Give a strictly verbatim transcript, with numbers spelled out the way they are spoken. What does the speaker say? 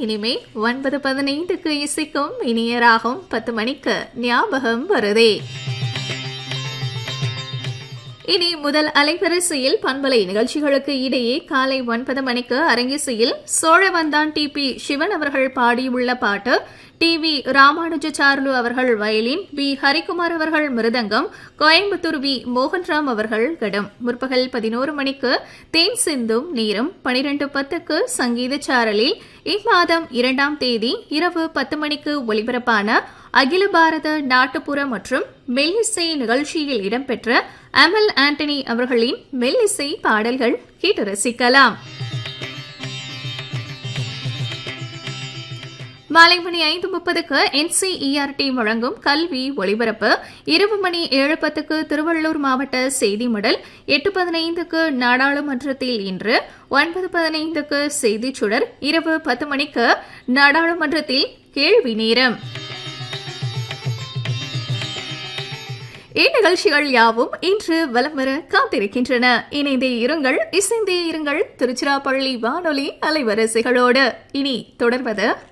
இனிமே ஒன்பது பதினைந்துக்கு இசைக்கும் இனியராகும் பத்து மணிக்கு ஞாபகம் வருதே. இனி முதல் அலைவரிசையில் பண்பலை நிகழ்ச்சிகளுக்கு இடையே காலை ஒன்பது மணிக்கு அரங்கிசையில் சோழவந்தான் டி பி சிவன் அவர்கள் பாடியுள்ள பாட்டு, டி வி ராமானுஜாச்சார்லு அவர்கள் வயலின், பி ஹரிகுமார் அவர்கள் மிருதங்கம், கோயம்புத்தூர் வி மோகன்ராம் அவர்கள் கடம். முற்பகல் பதினோரு மணிக்கு தேன் சிந்தும் நீரும், பனிரெண்டு பத்துக்கு சங்கீத சாரலில் இம்மாதம் இரண்டாம் தேதி இரவு பத்து மணிக்கு ஒலிபரப்பான அகில பாரத நாட்டுப்புற மற்றும் மெல்லிசை நிகழ்ச்சியில் இடம்பெற்ற அமல் ஆண்டனி அவர்களின் மெல்லிசை பாடல்கள் கேட்டு ரசிக்கலாம். மாலை மணி ஐந்து முப்பதுக்கு N C E R D வழங்கும் கல்வி ஒலிபரப்பு, இரவு மணி ஏழு பத்துக்கு திருவள்ளூர் மாவட்ட செய்தி மடல், எட்டு பதினைந்துக்கு நாடாளுமன்றத்தில் இன்று, ஒன்பது பதினைந்துக்கு செய்திச் சுடர், இரவு பத்து மணிக்கு நாடாளுமன்றத்தில் கேள்வி நேரம். இந்நிகழ்ச்சிகள் யாவும் இன்று வலம் வர காத்திருக்கின்றன. இணைந்தே இருங்கள், இசைந்தே இருங்கள் திருச்சிராப்பள்ளி வானொலி அலைவரிசைகளோடு. இனி தொடர்வது